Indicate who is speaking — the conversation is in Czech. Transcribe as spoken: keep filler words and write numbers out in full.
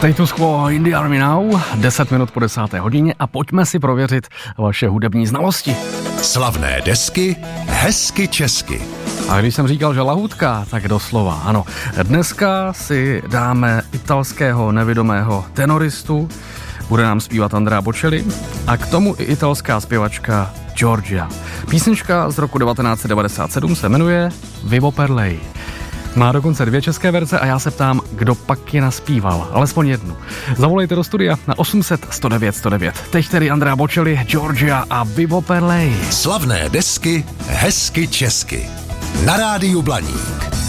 Speaker 1: Status quo in the army now, deset minut po desáté hodině a pojďme si prověřit vaše hudební znalosti.
Speaker 2: Slavné desky, hezky česky.
Speaker 1: A když jsem říkal, že lahůdka, tak doslova, ano. Dneska si dáme italského nevidomého tenoristu, bude nám zpívat Andrea Bocelli a k tomu i italská zpěvačka Giorgia. Písnička z roku devatenáct set devadesát sedm se jmenuje Vivo per lei. Má dokonce dvě české verze a já se ptám, kdo pak je naspíval, alespoň jednu. Zavolejte do studia na osm set sto devět sto devět. Teď tedy Andrea Bocelli, Giorgia a Vivo per lei.
Speaker 2: Slavné desky, hezky česky. Na rádiu Blaník.